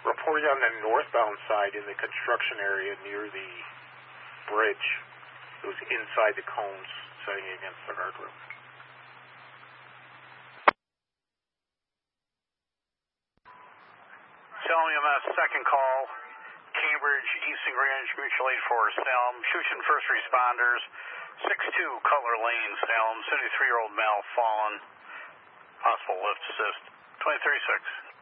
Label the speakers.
Speaker 1: Reporting on the northbound side in the construction area near the bridge. It was inside the cones, setting against the guardrail.
Speaker 2: Salem EMS, second call. Cambridge, Easton Grange, Mutual Aid for Salem. Shushin first responders. 6-2 Cutler Lane, Salem. 73-year-old male fallen. Possible lift assist. 2036.